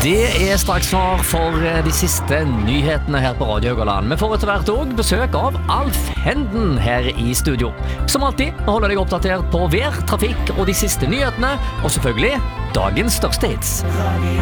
Det straks klar for de siste nyhetene her på Radio Haugaland. Vi får etter hvert også besøk av Alf Henden her i studio. Som alltid, vi holder deg oppdatert på vær, trafikk og de siste nyhetene, og selvfølgelig dagens største hits.